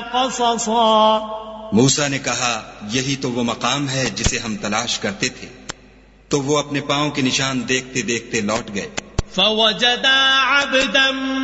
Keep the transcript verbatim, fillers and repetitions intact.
قصصا। मूसा ने कहा, यही तो वो मकाम है जिसे हम तलाश करते थे। तो वो अपने पांव के निशान देखते देखते लौट गए। فوجدا عبدا